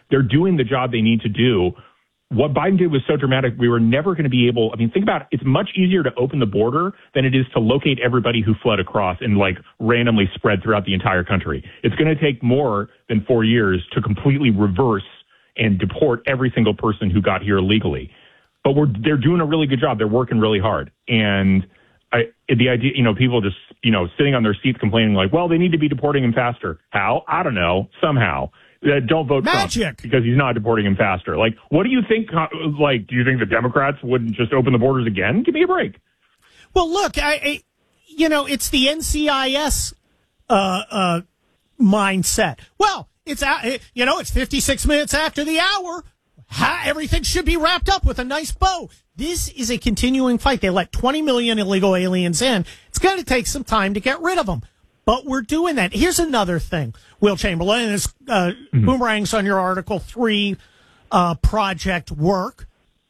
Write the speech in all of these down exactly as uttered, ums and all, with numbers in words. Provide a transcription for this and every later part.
they're doing the job they need to do. What Biden did was so dramatic, we were never going to be able, I mean, think about it. It's much easier to open the border than it is to locate everybody who fled across and like randomly spread throughout the entire country. It's going to take more than four years to completely reverse and deport every single person who got here illegally. But we're, they're doing a really good job. They're working really hard. And I, the idea, you know, people just, you know, sitting on their seats complaining like, well, they need to be deporting him faster. How? I don't know. Somehow. Uh, don't vote Magic. Trump because he's not deporting him faster. Like, what do you think? Like, do you think the Democrats wouldn't just open the borders again? Give me a break. Well, look, I, I you know, it's the N C I S uh, uh, mindset. Well, it's you know, it's fifty-six minutes after the hour. Ha, everything should be wrapped up with a nice bow. This is a continuing fight. They let twenty million illegal aliens in. It's going to take some time to get rid of them. But we're doing that. Here's another thing, Will Chamberlain, and this uh, mm-hmm. boomerangs on your Article three uh, project work.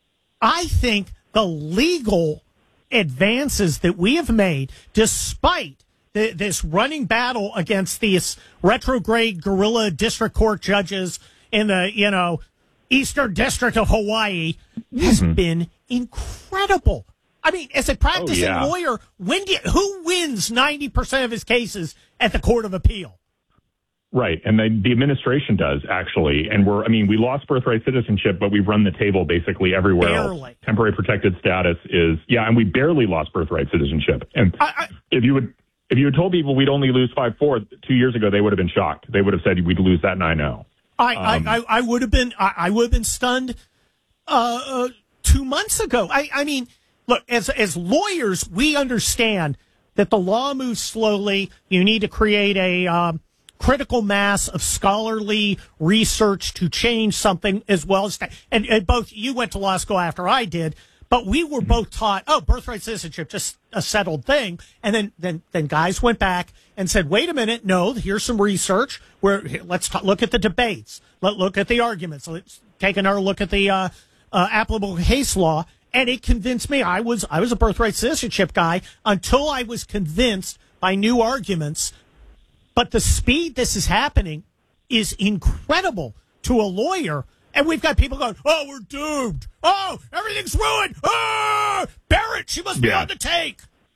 I think the legal advances that we have made, despite the, this running battle against these retrograde guerrilla district court judges in the, you know, Eastern District of Hawaii, has mm-hmm. been incredible. I mean, as a practicing oh, yeah. lawyer, when do you, who wins ninety percent of his cases at the Court of Appeal? Right. And the, the administration does, actually. And we're, I mean, we lost birthright citizenship, but we've run the table basically everywhere barely. else. Temporary protected status is, yeah, and we barely lost birthright citizenship. And I, I, if you would, if you had told people we'd only lose five four two years ago, they would have been shocked. They would have said we'd lose that nine oh. I, um, I, I, I would have been, I, I would have been stunned uh, uh, two months ago. I, I mean, look, as as lawyers, we understand that the law moves slowly. You need to create a um, critical mass of scholarly research to change something as well as that. And, and both you went to law school after I did, but we were both taught, oh, birthright citizenship, just a settled thing. And then then then guys went back and said, wait a minute, no, here's some research. Where let's t- look at the debates. Let look at the arguments. Let's take another look at the uh, uh, applicable case law. And it convinced me. I was I was a birthright citizenship guy until I was convinced by new arguments. But the speed this is happening is incredible to a lawyer. And we've got people going, oh, we're doomed. Oh, everything's ruined. Oh, Barrett, she must be yeah. on the take.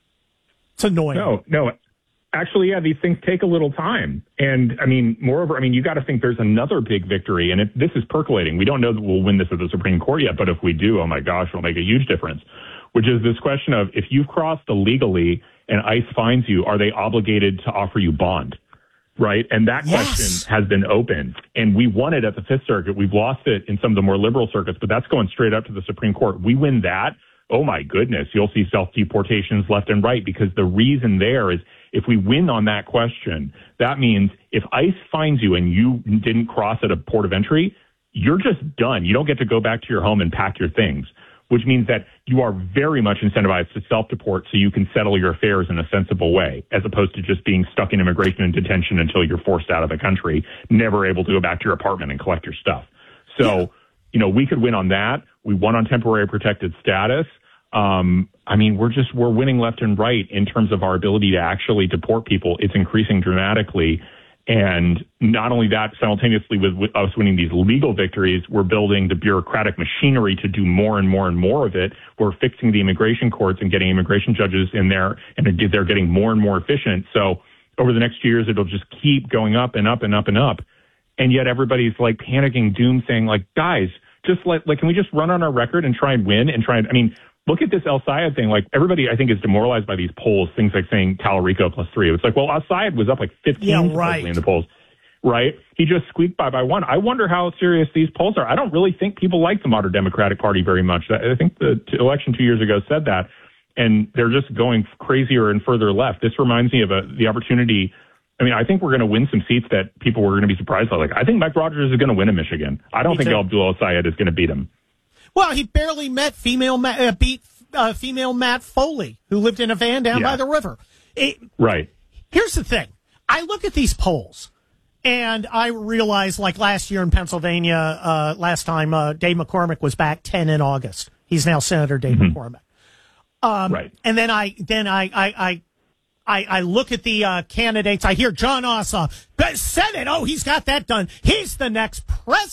It's annoying. No, no. Actually, yeah, these things take a little time. And, I mean, moreover, I mean, you got to think there's another big victory, and it, this is percolating. We don't know that we'll win this at the Supreme Court yet, but if we do, oh, my gosh, it'll make a huge difference, which is this question of if you've crossed illegally and ICE finds you, are they obligated to offer you bond? Right? And that yes. question has been open, and we won it at the Fifth Circuit. We've lost it in some of the more liberal circuits, but that's going straight up to the Supreme Court. We win that. Oh, my goodness, you'll see self-deportations left and right, because the reason there is if we win on that question, that means if ICE finds you and you didn't cross at a port of entry, you're just done. You don't get to go back to your home and pack your things, which means that you are very much incentivized to self-deport so you can settle your affairs in a sensible way, as opposed to just being stuck in immigration and detention until you're forced out of the country, never able to go back to your apartment and collect your stuff. So, yeah. you know, we could win on that. We won on temporary protected status. Um, I mean, we're just, we're winning left and right in terms of our ability to actually deport people. It's increasing dramatically. And not only that, simultaneously with, with us winning these legal victories, we're building the bureaucratic machinery to do more and more and more of it. We're fixing the immigration courts and getting immigration judges in there, and they're getting more and more efficient. So over the next few years, it'll just keep going up and up and up and up. And yet everybody's like panicking, doom saying like, guys, just like, like, can we just run on our record and try and win and try and, I mean, look at this El Sayed thing. Like, everybody, I think, is demoralized by these polls, things like saying Talarico plus three. It's like, well, El Sayed was up like fifteen yeah, right. in the polls, right? He just squeaked by by one. I wonder how serious these polls are. I don't really think people like the modern Democratic Party very much. I think the t- election two years ago said that, and they're just going crazier and further left. This reminds me of a, the opportunity. I mean, I think we're going to win some seats that people were going to be surprised by. Like, I think Mike Rogers is going to win in Michigan. I don't me think too. Abdul El Sayed is going to beat him. Well, he barely met female Ma- uh, beat uh, female Matt Foley, who lived in a van down yeah. by the river. It, right. Here's the thing. I look at these polls, and I realize, like last year in Pennsylvania, uh, last time uh, Dave McCormick was back ten in August. He's now Senator Dave mm-hmm. McCormick. Um, right. And then I then I I I, I, I look at the uh, candidates. I hear John Ossoff, Senate. Oh, he's got that done. He's the next president.